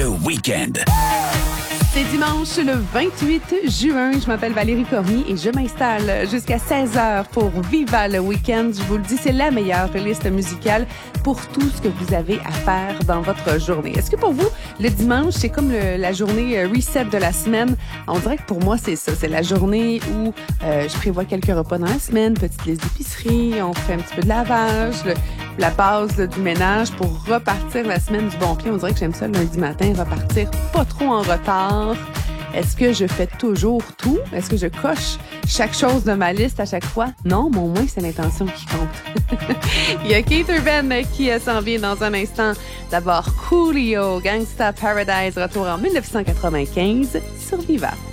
le week-end. C'est dimanche le 28 juin. Je m'appelle Valérie Cormier et je m'installe jusqu'à 16h pour Viva le week-end. Je vous le dis, c'est la meilleure playlist musicale pour tout ce que vous avez à faire dans votre journée. Est-ce que pour vous, le dimanche, c'est comme la journée reset de la semaine? On dirait que pour moi, c'est ça. C'est la journée où je prévois quelques repas dans la semaine, petite liste d'épicerie, on fait un petit peu de lavage, la base du ménage pour repartir la semaine du bon pied. On dirait que j'aime ça le lundi matin, repartir pas trop en retard. Est-ce que je fais toujours tout? Est-ce que je coche chaque chose de ma liste à chaque fois? Non, mais au moins, c'est l'intention qui compte. Il y a Keith Urban qui s'en vient dans un instant. D'abord, Coolio, Gangsta Paradise, retour en 1995 sur Viva.